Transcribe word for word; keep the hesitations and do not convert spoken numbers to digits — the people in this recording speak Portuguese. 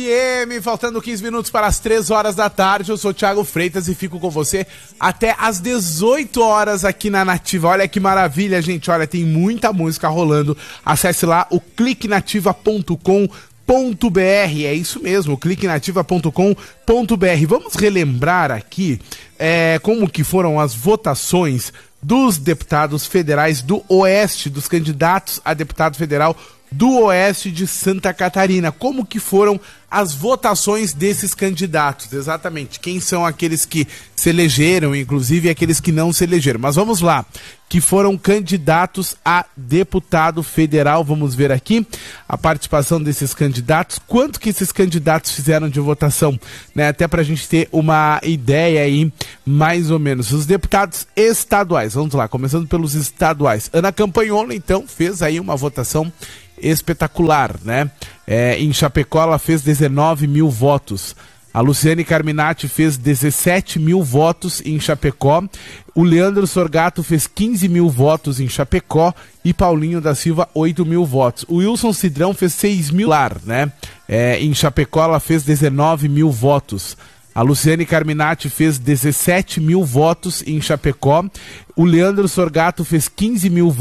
M, faltando quinze minutos para as três horas da tarde, eu sou o Thiago Freitas e fico com você até as dezoito horas aqui na Nativa. Olha que maravilha, gente, olha, tem muita música rolando. Acesse lá o clique nativa ponto com ponto br, é isso mesmo, clique nativa ponto com ponto br. Vamos relembrar aqui é, como que foram as votações dos deputados federais do Oeste, dos candidatos a deputado federal do Oeste de Santa Catarina. Como que foram as votações desses candidatos? Exatamente, quem são aqueles que se elegeram, inclusive aqueles que não se elegeram. Mas vamos lá, que foram candidatos a deputado federal. Vamos ver aqui a participação desses candidatos, quanto que esses candidatos fizeram de votação, né? Até pra gente ter uma ideia aí, mais ou menos. Os deputados estaduais, vamos lá, começando pelos estaduais. Ana Campanhola, então, fez aí uma votação espetacular, né? É, em Chapecó ela fez dezenove mil votos. A Luciane Carminati fez dezessete mil votos em Chapecó. O Leandro Sorgato fez quinze mil votos em Chapecó. E Paulinho da Silva, oito mil votos. O Wilson Cidrão fez seis mil, né? É, em Chapecó ela fez dezenove mil votos. A Luciane Carminati fez dezessete mil votos em Chapecó. O Leandro Sorgato fez quinze mil votos.